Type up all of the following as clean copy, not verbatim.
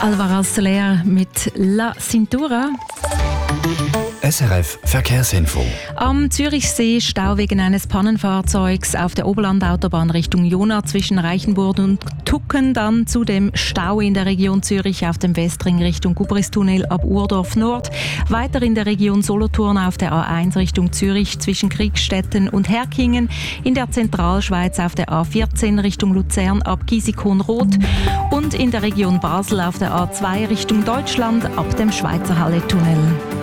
Alvaro Soler mit La Cintura. SRF Verkehrsinfo. Am Zürichsee Stau wegen eines Pannenfahrzeugs auf der Oberlandautobahn Richtung Jona zwischen Reichenburg und Tucken. Dann zudem Stau in der Region Zürich auf dem Westring Richtung Gubristunnel ab Urdorf Nord. Weiter in der Region Solothurn auf der A1 Richtung Zürich zwischen Kriegstetten und Herkingen. In der Zentralschweiz auf der A14 Richtung Luzern ab Giesikoon-Roth. Und in der Region Basel auf der A2 Richtung Deutschland ab dem Schweizer Halle-Tunnel.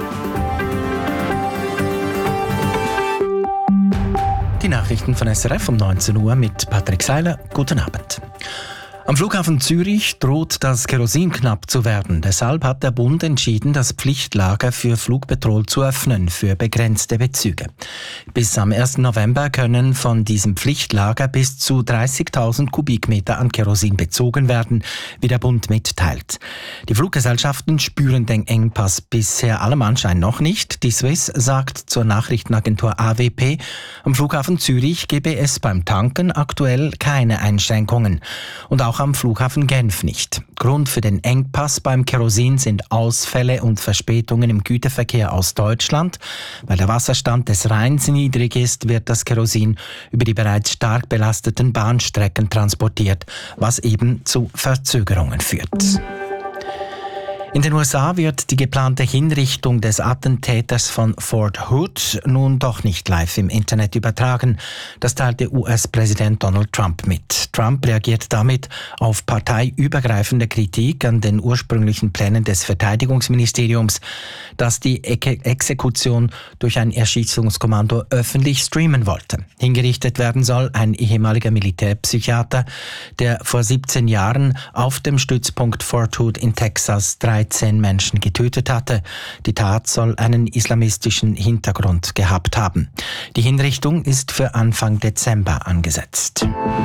Die Nachrichten von SRF um 19 Uhr mit Patrick Seiler. Guten Abend. Am Flughafen Zürich droht das Kerosin knapp zu werden. Deshalb hat der Bund entschieden, das Pflichtlager für Flugpetrol zu öffnen für begrenzte Bezüge. Bis am 1. November können von diesem Pflichtlager bis zu 30.000 Kubikmeter an Kerosin bezogen werden, wie der Bund mitteilt. Die Fluggesellschaften spüren den Engpass bisher allem Anschein noch nicht. Die Swiss sagt zur Nachrichtenagentur AWP, am Flughafen Zürich gebe es beim Tanken aktuell keine Einschränkungen. Und auch am Flughafen Genf nicht. Grund für den Engpass beim Kerosin sind Ausfälle und Verspätungen im Güterverkehr aus Deutschland. Weil der Wasserstand des Rheins niedrig ist, wird das Kerosin über die bereits stark belasteten Bahnstrecken transportiert, was eben zu Verzögerungen führt. In den USA wird die geplante Hinrichtung des Attentäters von Fort Hood nun doch nicht live im Internet übertragen. Das teilte US-Präsident Donald Trump mit. Trump reagiert damit auf parteiübergreifende Kritik an den ursprünglichen Plänen des Verteidigungsministeriums, das die Exekution durch ein Erschießungskommando öffentlich streamen wollte. Hingerichtet werden soll ein ehemaliger Militärpsychiater, der vor 17 Jahren auf dem Stützpunkt Fort Hood in Texas 13 Menschen getötet hatte. Die Tat soll einen islamistischen Hintergrund gehabt haben. Die Hinrichtung ist für Anfang Dezember angesetzt.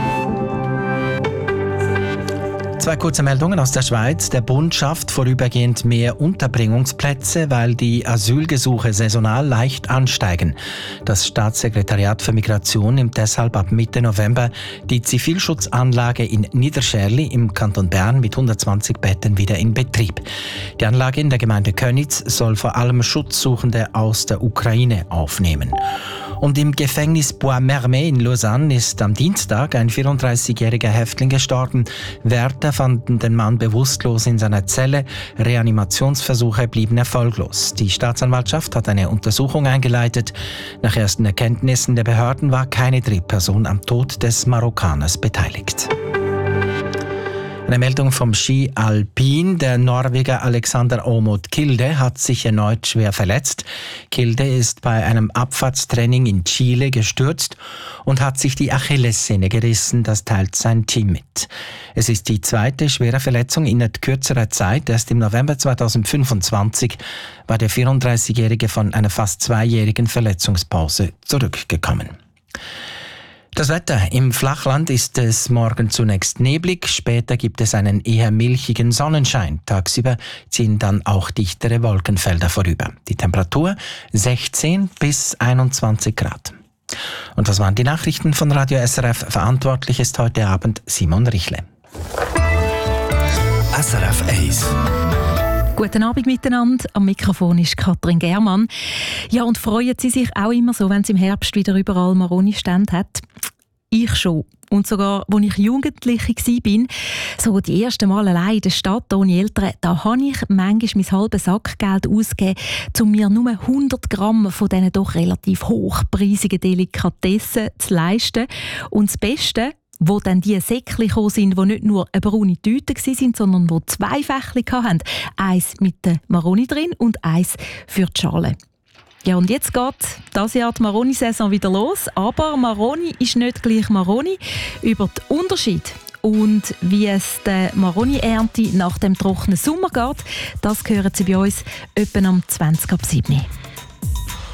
Zwei kurze Meldungen aus der Schweiz. Der Bund schafft vorübergehend mehr Unterbringungsplätze, weil die Asylgesuche saisonal leicht ansteigen. Das Staatssekretariat für Migration nimmt deshalb ab Mitte November die Zivilschutzanlage in Niederscherli im Kanton Bern mit 120 Betten wieder in Betrieb. Die Anlage in der Gemeinde Köniz soll vor allem Schutzsuchende aus der Ukraine aufnehmen. Und im Gefängnis Bois-Mermet in Lausanne ist am Dienstag ein 34-jähriger Häftling gestorben. Wärter fanden den Mann bewusstlos in seiner Zelle. Reanimationsversuche blieben erfolglos. Die Staatsanwaltschaft hat eine Untersuchung eingeleitet. Nach ersten Erkenntnissen der Behörden war keine Drittperson am Tod des Marokkaners beteiligt. Eine Meldung vom Ski Alpin. Der Norweger Alexander Aamodt Kilde hat sich erneut schwer verletzt. Kilde ist bei einem Abfahrtstraining in Chile gestürzt und hat sich die Achillessehne gerissen. Das teilt sein Team mit. Es ist die zweite schwere Verletzung innerhalb kürzerer Zeit. Erst im November 2025 war der 34-Jährige von einer fast zweijährigen Verletzungspause zurückgekommen. Das Wetter. Im Flachland ist es morgen zunächst neblig, später gibt es einen eher milchigen Sonnenschein. Tagsüber ziehen dann auch dichtere Wolkenfelder vorüber. Die Temperatur 16 bis 21 Grad. Und das waren die Nachrichten von Radio SRF. Verantwortlich ist heute Abend Simon Richle. SRF 1. Guten Abend miteinander. Am Mikrofon ist Katrin Germann. Ja, und freuen Sie sich auch immer so, wenn es im Herbst wieder überall Maroni-Stände hat? Ich schon. Und sogar, als ich Jugendliche war, so die ersten Mal allein in der Stadt ohne Eltern, da habe ich manchmal mein halbes Sackgeld ausgegeben, um mir nur 100 Gramm von diesen doch relativ hochpreisigen Delikatessen zu leisten. Und das Beste, wo dann die Säckchen gekommen sind, die nicht nur eine braune Tüte waren, sondern die zwei Fächchen hatten. Eins mit der Maroni drin und eins für die Schale. Ja, und jetzt geht dieses Jahr die Maroni-Saison wieder los. Aber Maroni ist nicht gleich Maroni. Über den Unterschied und wie es der Maroni-Ernte nach dem trockenen Sommer geht, das hören Sie bei uns etwa am 20 ab 7.